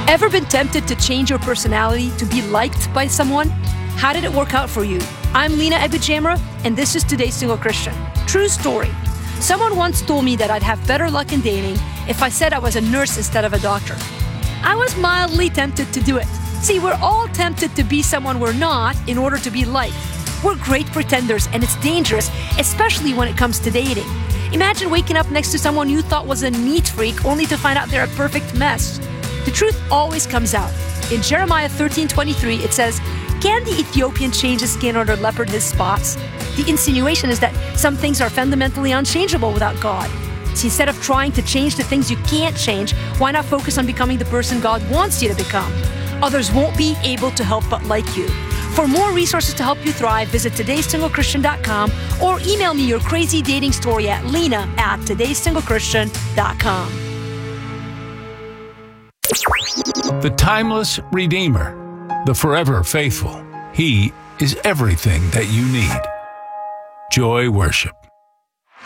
Ever been tempted to change your personality to be liked by someone? How did it work out for you? I'm Lena Ebujamra, and this is Today's Single Christian. True story. Someone once told me that I'd have better luck in dating if I said I was a nurse instead of a doctor. I was mildly tempted to do it. See, we're all tempted to be someone we're not in order to be liked. We're great pretenders, and it's dangerous, especially when it comes to dating. Imagine waking up next to someone you thought was a neat freak only to find out they're a perfect mess. The truth always comes out. In Jeremiah 13:23, it says, "Can the Ethiopian change his skin or the leopard his spots?" The insinuation is that some things are fundamentally unchangeable without God. So instead of trying to change the things you can't change, why not focus on becoming the person God wants you to become? Others won't be able to help but like you. For more resources to help you thrive, visit todaysinglechristian.com or email me your crazy dating story at lena@todaysinglechristian.com. The timeless Redeemer, the forever faithful. He is everything that you need. Joy Worship.